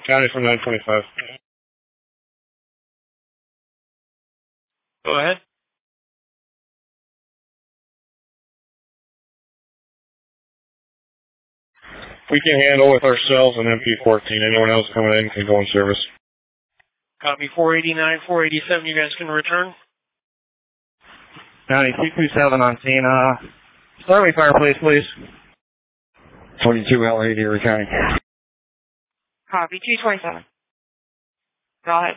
County from 925. Go ahead. We can handle with ourselves an MP14. Anyone else coming in can go in service. Copy 489, 487. You guys can return. County 227 on scene. Start me fire, please. 22L8 Erie County. Copy 227. Go ahead.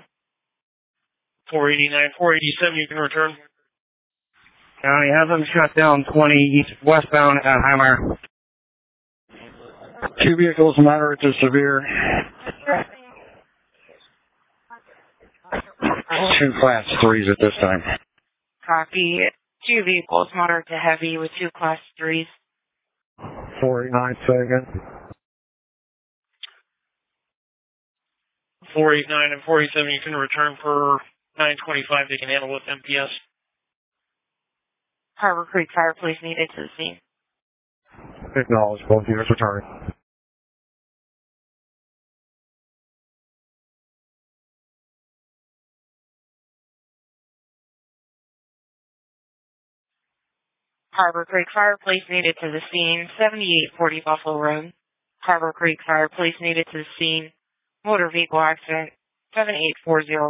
489, 487. You can return. County has them shut down 20 east westbound at Highmire. 2 vehicles, moderate to severe. 2 class 3s at this time. Copy 2 vehicles, moderate to heavy with 2 class 3s. 489 second. 489 and 487. You can return for 925. They can handle with MPS. Harbor Creek Fire Police needed to the scene. Acknowledge, both units returning. Harbor Creek Fire Police needed to the scene. 7840 Buffalo Road. Harbor Creek Fire Police needed to the scene. Motor vehicle accident. 7840